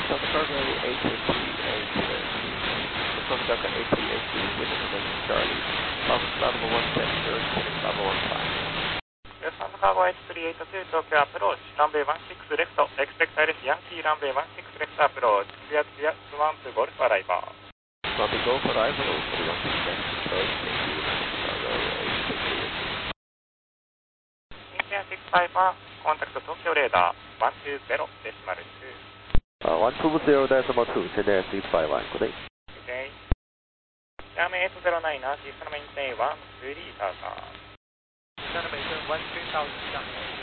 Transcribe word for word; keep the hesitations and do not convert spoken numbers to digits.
South Cargo A T and T, A T and T. South Cargo A T and T with information Charlie. Level one ten, zero six, level one five. Yes, South Cargo H three eight two, Tokyo approach, runway one six left, expect I R S Yankee, runway one six left approach, clear, clear, Swamp Golf arrival. Swamp Golf arrival, three one six left approach, thank you, South Cargo H three eight two. India six five one, contact Tokyo radar, one two zero, decimal two. Uh, one two zero decimal two, India six five one, good day. Okay. Runway eight zero nine, R G, maintain one three thousand. Runway one three thousand,